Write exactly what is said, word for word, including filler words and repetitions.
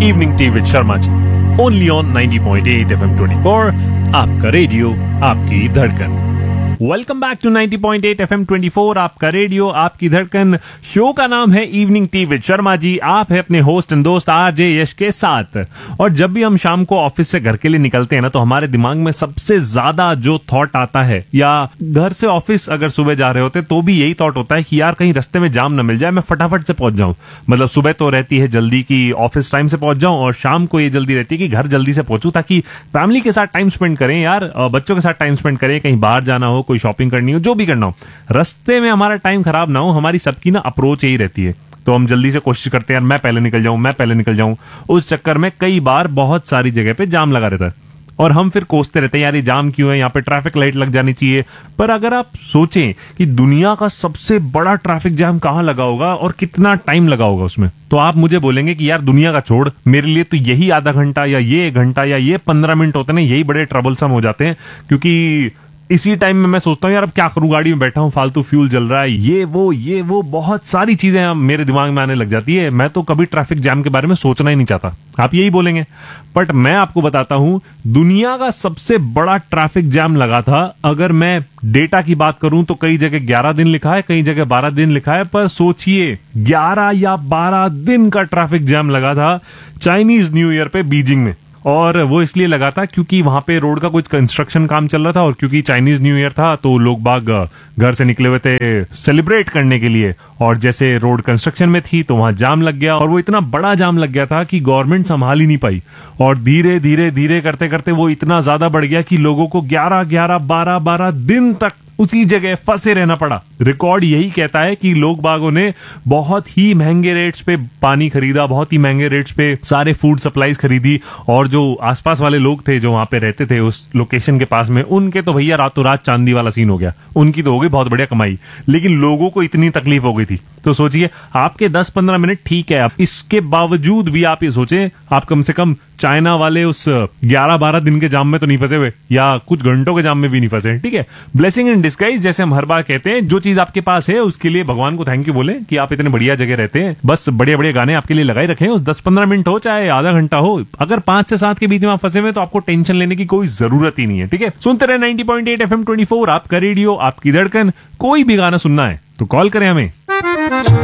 Evening tea with Sharma ji, only on ninety point eight F M twenty four, आपका radio आपकी धड़कन। Welcome back to ninety point eight F M twenty four, आपका radio आपकी धड़कन। Show का नाम है evening tea with Sharma ji. आप है अपने होस्ट एंड दोस्त आरजे यश के साथ। और जब भी हम शाम को ऑफिस से घर के लिए निकलते हैं ना, तो हमारे दिमाग में सबसे ज्यादा जो थॉट आता है, या घर से ऑफिस अगर सुबह जा रहे होते तो भी यही थॉट होता है कि यार कहीं रास्ते में जाम ना मिल जाए, मैं फटाफट से पहुंच जाऊं। मतलब सुबह तो रहती है जल्दी की ऑफिस टाइम से पहुंच जाऊं, और शाम को ये जल्दी रहती है कि घर जल्दी से पहुंचूं, ताकि फैमिली के साथ टाइम स्पेंड करें यार, बच्चों के साथ टाइम स्पेंड करें, कहीं बाहर जाना हो, कोई शॉपिंग करनी हो, जो भी करना हो, रास्ते में हमारा टाइम खराब ना हो। हमारी सबकी ना अप्रोच यही रहती है, तो हम जल्दी से कोशिश करते हैं यार मैं पहले निकल जाऊं, मैं पहले निकल जाऊं। उस चक्कर में कई बार बहुत सारी जगह पे जाम लगा रहता है, और हम फिर कोसते रहते हैं यार ये जाम क्यों है, यहाँ पे ट्रैफिक लाइट लग जानी चाहिए। पर अगर आप सोचें कि दुनिया का सबसे बड़ा ट्रैफिक जाम कहाँ लगा होगा और कितना टाइम लगा होगा उसमें, तो आप मुझे बोलेंगे कि यार दुनिया का छोड़, मेरे लिए तो यही आधा घंटा या ये एक घंटा या ये पंद्रह मिनट होते हैं, यही बड़े ट्रबलसम हो जाते हैं। क्योंकि इसी टाइम में मैं सोचता हूँ यार अब क्या करूं, गाड़ी में बैठा हूं, फालतू फ्यूल जल रहा है, ये वो ये वो बहुत सारी चीजें मेरे दिमाग में आने लग जाती है। मैं तो कभी ट्रैफिक जैम के बारे में सोचना ही नहीं चाहता, आप यही बोलेंगे। बट मैं आपको बताता हूं, दुनिया का सबसे बड़ा ट्रैफिक जैम लगा था। अगर मैं डेटा की बात करूं तो कई जगह ग्यारह दिन लिखा है, कई जगह बारह दिन लिखा है, पर सोचिए ग्यारह या बारह दिन का ट्रैफिक जैम लगा था चाइनीज न्यू ईयर पे बीजिंग में। और वो इसलिए लगा था क्योंकि वहां पे रोड का कुछ कंस्ट्रक्शन काम चल रहा था, और क्योंकि चाइनीज न्यू ईयर था तो लोग बाग घर से निकले हुए थे सेलिब्रेट करने के लिए, और जैसे रोड कंस्ट्रक्शन में थी तो वहां जाम लग गया, और वो इतना बड़ा जाम लग गया था कि गवर्नमेंट संभाल ही नहीं पाई, और धीरे धीरे धीरे करते करते वो इतना ज्यादा बढ़ गया कि लोगों को ग्यारह ग्यारह बारह बारह दिन तक उसी जगह फंसे रहना पड़ा। रिकॉर्ड यही कहता है कि लोग बागों ने बहुत ही महंगे रेट्स पे पानी खरीदा, बहुत ही महंगे रेट्स पे सारे फूड सप्लाईज खरीदी, और जो आसपास वाले लोग थे जो वहां पे रहते थे उस लोकेशन के पास में, उनके तो भैया रातों रात चांदी वाला सीन हो गया, उनकी तो हो गई बहुत बढ़िया कमाई। लेकिन लोगों को इतनी तकलीफ हो गई थी, तो सोचिए आपके दस पंद्रह मिनट ठीक है, आप इसके बावजूद भी आप ये सोचें आप कम से कम चाइना वाले उस ग्यारह बारह दिन के जाम में तो नहीं फंसे हुए, या कुछ घंटों के जाम में भी नहीं फंसे। ठीक है, ब्लेसिंग इन डिस्गाइज जैसे हम हर बार कहते हैं, जो चीज आपके पास है उसके लिए भगवान को थैंक यू बोले कि आप इतने बढ़िया जगह रहते हैं। बस बढ़िया बढ़िया गाने आपके लिए लगाई रखे, उस दस पंद्रह मिनट हो चाहे आधा घंटा हो, अगर पांच से सात के बीच में आप फंसे हुए तो आपको टेंशन लेने की कोई जरूरत ही नहीं है। ठीक है, सुनते रहे ninety point eight F M twenty four, आपका रेडियो आपकी धड़कन। कोई भी गाना सुनना है तो कॉल करें हमें।